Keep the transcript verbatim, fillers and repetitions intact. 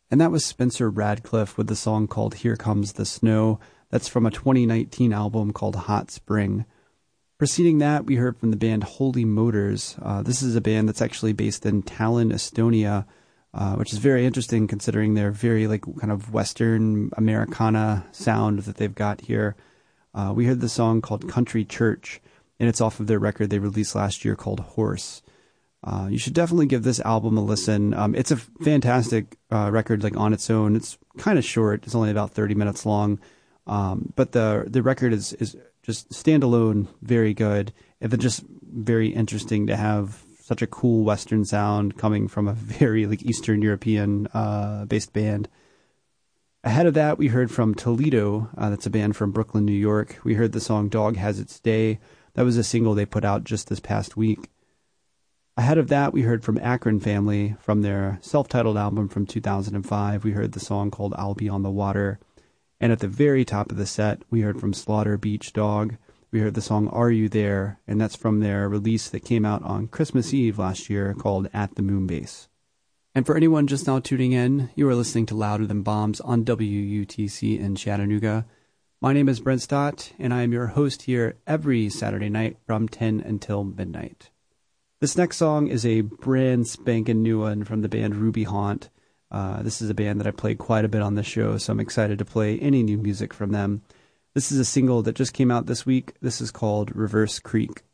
And that was Spencer Radcliffe with the song called Here Comes the Snow. That's from a twenty nineteen album called Hot Spring. Preceding that, we heard from the band Holy Motors. Uh, this is a band that's actually based in Tallinn, Estonia, uh, which is very interesting considering their very like kind of Western Americana sound that they've got here. Uh, we heard the song called Country Church, and it's off of their record they released last year called Horse. Uh, you should definitely give this album a listen. Um, it's a fantastic uh, record, like on its own. It's kind of short; it's only about thirty minutes long, um, but the the record is is just standalone, very good, and then just very interesting to have such a cool Western sound coming from a very like Eastern European uh, based band. Ahead of that, we heard from Toledo. Uh, that's a band from Brooklyn, New York. We heard the song "Dog Has Its Day." That was a single they put out just this past week. Ahead of that, we heard from Akron Family from their self-titled album from two thousand five. We heard the song called "I'll Be on the Water." And at the very top of the set, we heard from Slaughter Beach Dog. We heard the song "Are You There?" And that's from their release that came out on Christmas Eve last year called "At the Moonbase." And for anyone just now tuning in, you are listening to Louder Than Bombs on W U T C in Chattanooga. My name is Brent Stott, and I am your host here every Saturday night from ten until midnight. This next song is a brand spanking new one from the band Ruby Haunt. Uh, this is a band that I played quite a bit on the show, so I'm excited to play any new music from them. This is a single that just came out this week. This is called Reverse Creek.